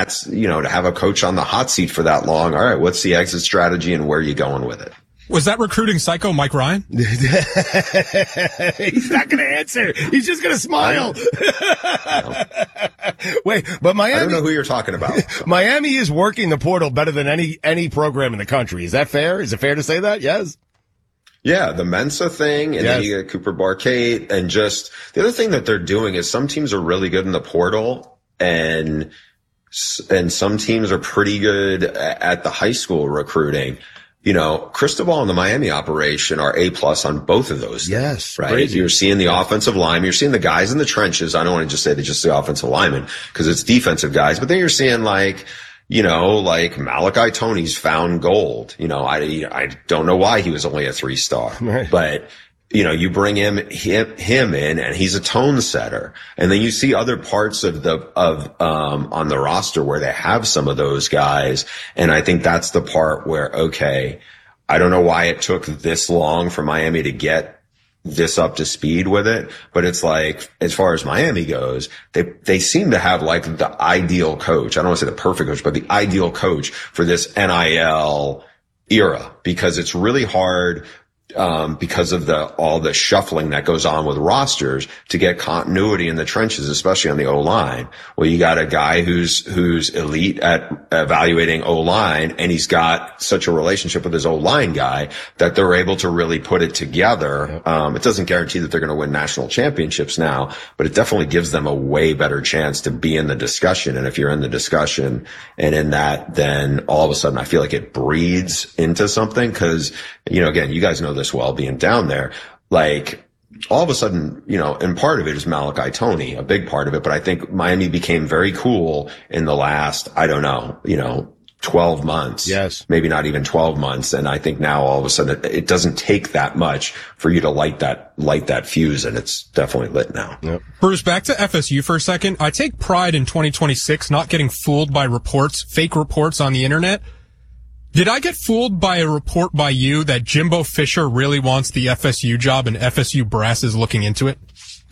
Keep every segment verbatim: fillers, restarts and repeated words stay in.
that's, you know, to have a coach on the hot seat for that long. All right, what's the exit strategy and where are you going with it? Was that recruiting psycho Mike Ryan? He's not going to answer. He's just going to smile. Wait, but Miami. I don't know who you're talking about. Miami is working the portal better than any, any program in the country. Is that fair? Is it fair to say that? Yes. Yeah, the Mensa thing, and yes. then you get Cooper Barcate, and just the other thing that they're doing is some teams are really good in the portal, and and some teams are pretty good at the high school recruiting. You know, Cristobal and the Miami operation are A plus on both of those things. Yes, right. Crazy. You're seeing the offensive line, you're seeing the guys in the trenches. I don't want to just say they're just the offensive linemen because it's defensive guys, but then you're seeing like, you know, like Malachi Tony's found gold. You know, I, I don't know why he was only a three star, right. but you know, you bring him, him, him in and he's a tone setter. And then you see other parts of the, of, um, on the roster where they have some of those guys. And I think that's the part where, okay, I don't know why it took this long for Miami to get this up to speed with it, but it's like, as far as Miami goes, they, they seem to have like the ideal coach. I don't want to say the perfect coach, but the ideal coach for this N I L era, because it's really hard, um, because of the, all the shuffling that goes on with rosters to get continuity in the trenches, especially on the O-line. Well, you got a guy who's, who's elite at evaluating O-line, and he's got such a relationship with his O-line guy that they're able to really put it together. Yep. Um, it doesn't guarantee that they're going to win national championships now, but it definitely gives them a way better chance to be in the discussion. And if you're in the discussion and in that, then all of a sudden I feel like it breeds into something. Cause, you know, again, you guys know this well, being down there, like all of a sudden, you know, and part of it is Malachi Tony, a big part of it, but I think Miami became very cool in the last, I don't know, you know, twelve months. Yes. Maybe not even twelve months. And I think now all of a sudden it, it doesn't take that much for you to light that, light that fuse, and it's definitely lit now. Yep. Bruce, back to F S U for a second. I take pride in twenty twenty-six not getting fooled by reports, fake reports on the internet. Did I get fooled by a report by you that Jimbo Fisher really wants the F S U job and F S U brass is looking into it?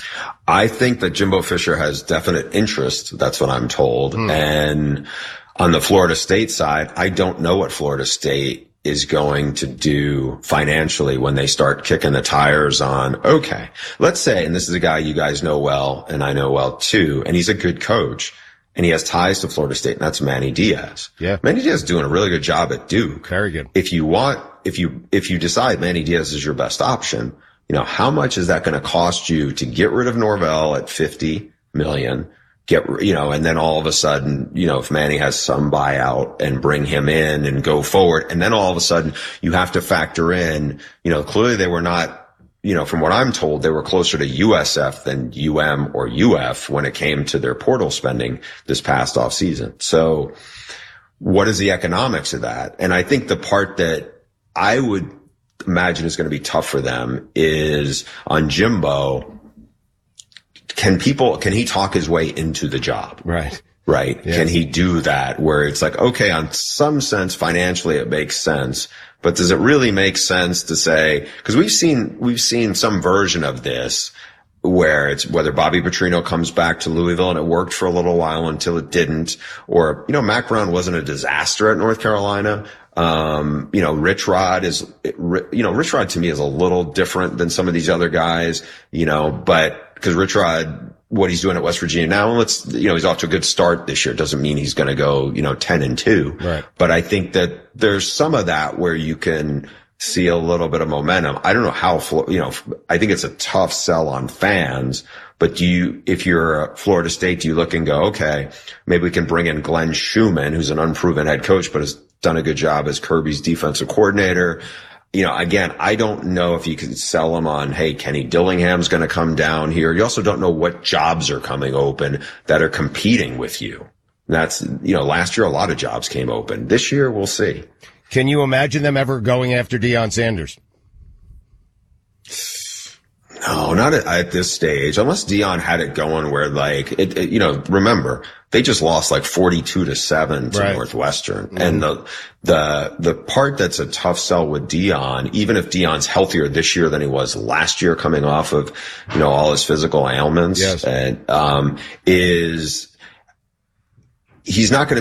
I think that Jimbo Fisher has definite interest. That's what I'm told. Mm. And on the Florida State side, I don't know what Florida State is going to do financially when they start kicking the tires on, okay, let's say, and this is a guy you guys know well and I know well too, and he's a good coach. And he has ties to Florida State, and that's Manny Diaz. Yeah. Manny Diaz is doing a really good job at Duke. Very good. If you want, if you, if you decide Manny Diaz is your best option, you know, how much is that going to cost you to get rid of Norvell at fifty million? Get, you know, and then all of a sudden, you know, if Manny has some buyout and bring him in and go forward, and then all of a sudden you have to factor in, you know, clearly they were not, you know, from what I'm told, they were closer to U S F than U M or U F when it came to their portal spending this past off season. So what is the economics of that? And I think the part that I would imagine is going to be tough for them is on Jimbo. Can people, can he talk his way into the job? Right. Right. Yes. Can he do that where it's like, okay, on some sense, financially, it makes sense. But does it really make sense to say, because we've seen, we've seen some version of this where it's whether Bobby Petrino comes back to Louisville and it worked for a little while until it didn't, or, you know, Mac Brown wasn't a disaster at North Carolina. Um, you know, Rich Rod is, you know, Rich Rod to me is a little different than some of these other guys, you know, but because Rich Rod, what he's doing at West Virginia now, and let's, you know, he's off to a good start this year. Doesn't mean he's going to go, you know, ten and two. Right. But I think that there's some of that where you can see a little bit of momentum. I don't know how, you know, I think it's a tough sell on fans, but do you, if you're Florida State, do you look and go, okay, maybe we can bring in Glenn Schumann, who's an unproven head coach, but has done a good job as Kirby's defensive coordinator. You know, again, I don't know if you can sell them on, hey, Kenny Dillingham's going to come down here. You also don't know what jobs are coming open that are competing with you. That's, you know, last year a lot of jobs came open. This year we'll see. Can you imagine them ever going after Deion Sanders? No, not at, at this stage, unless Deion had it going where like it, it you know, remember they just lost like forty-two to seven to right. Northwestern. Mm-hmm. And the, the, the part that's a tough sell with Deion, even if Deion's healthier this year than he was last year coming off of, you know, all his physical ailments, yes. and, um, is he's not going to